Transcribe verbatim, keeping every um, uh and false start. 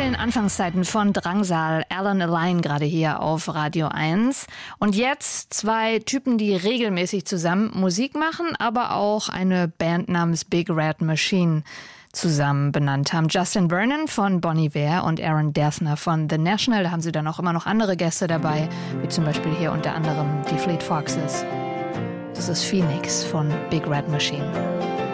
den Anfangszeiten von Drangsal, Alan Align gerade hier auf Radio eins. Und jetzt zwei Typen, die regelmäßig zusammen Musik machen, aber auch eine Band namens Big Red Machine zusammen benannt haben. Justin Vernon von Bon Iver und Aaron Dessner von The National. Da haben sie dann auch immer noch andere Gäste dabei, wie zum Beispiel hier unter anderem die Fleet Foxes. Das ist Phoenix von Big Red Machine.